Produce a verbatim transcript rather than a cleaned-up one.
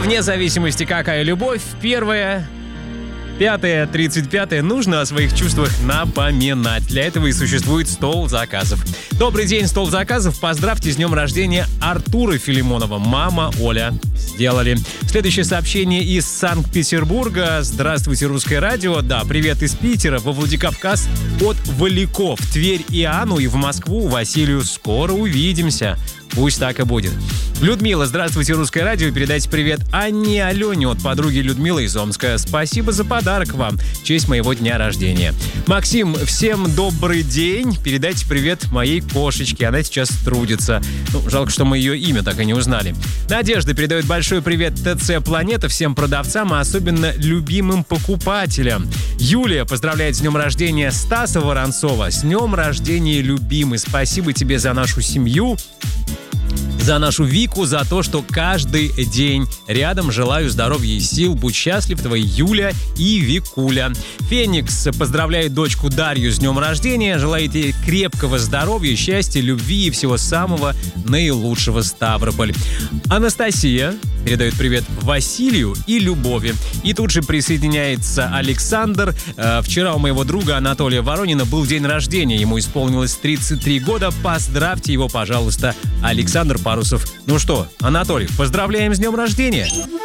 Вне зависимости, какая любовь, первая, пятая, тридцать пятая, нужно о своих чувствах напоминать. Для этого и существует стол заказов. Добрый день, стол заказов. Поздравьте с днем рождения Артура Филимонова. Мама Оля. Сделали. Следующее сообщение из Санкт-Петербурга. Здравствуйте, Русское радио. Да, привет из Питера. Во Владикавказ от Валяков. В Тверь Иоанну и в Москву Василию. Скоро увидимся. Пусть так и будет. Людмила, здравствуйте, Русское радио. Передайте привет Анне Алене от подруги Людмилы из Омска. Спасибо за подарок вам в честь моего дня рождения. Максим, всем добрый день. Передайте привет моей кошечке. Она сейчас трудится. Ну, жалко, что мы ее имя так и не узнали. Надежда передает большой привет ТЦ Планета всем продавцам, а особенно любимым покупателям. Юлия поздравляет с днем рождения Стаса Воронцова. С днем рождения, любимый. Спасибо тебе за нашу семью, за нашу Вику, за то, что каждый день рядом. Желаю здоровья и сил. Будь счастлив, твои Юля и Викуля. Феникс поздравляет дочку Дарью с днем рождения. Желает ей крепкого здоровья, счастья, любви и всего самого наилучшего, Ставрополь. Анастасия передает привет Василию и Любови. И тут же присоединяется Александр. Э, вчера у моего друга Анатолия Воронина был день рождения. Ему исполнилось тридцать три года. Поздравьте его, пожалуйста, Александр Парусов. Ну что, Анатолий, поздравляем с днем рождения!